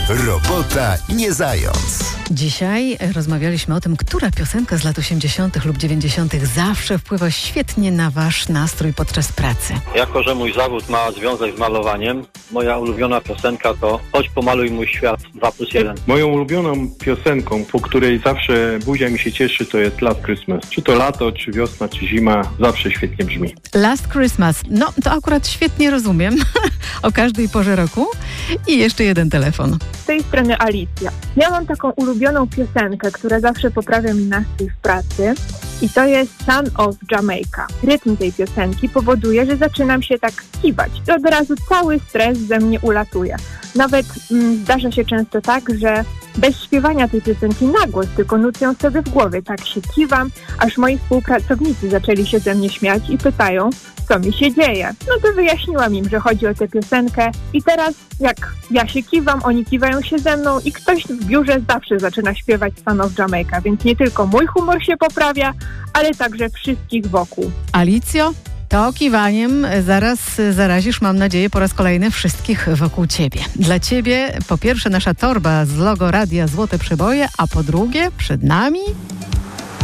Robota nie zając. Dzisiaj rozmawialiśmy o tym, która piosenka z lat 80. lub 90. zawsze wpływa świetnie na wasz nastrój podczas pracy. Jako że mój zawód ma związek z malowaniem, moja ulubiona piosenka to Chodź pomaluj mój świat 2+1. Moją ulubioną piosenką, po której zawsze buzia mi się cieszy, to jest Last Christmas. Czy to lato, czy wiosna, czy zima, zawsze świetnie brzmi. Last Christmas. No, to akurat świetnie rozumiem. O każdej porze roku. I jeszcze jeden telefon. Z tej strony Alicja. Ja mam taką ulubioną piosenkę, która zawsze poprawia mi nastrój w pracy i to jest Son of Jamaica. Rytm tej piosenki powoduje, że zaczynam się tak kiwać. I od razu cały stres ze mnie ulatuje. Nawet zdarza się często tak, że bez śpiewania tej piosenki na głos, tylko nucę sobie w głowie. Tak się kiwam, aż moi współpracownicy zaczęli się ze mnie śmiać i pytają, co mi się dzieje. No to wyjaśniłam im, że chodzi o tę piosenkę i teraz jak ja się kiwam, oni kiwają się ze mną i ktoś w biurze zawsze zaczyna śpiewać Son of Jamaica, więc nie tylko mój humor się poprawia, ale także wszystkich wokół. Alicjo, to kiwaniem zaraz zarazisz, mam nadzieję, po raz kolejny wszystkich wokół ciebie. Dla ciebie po pierwsze nasza torba z logo Radia Złote Przeboje, a po drugie przed nami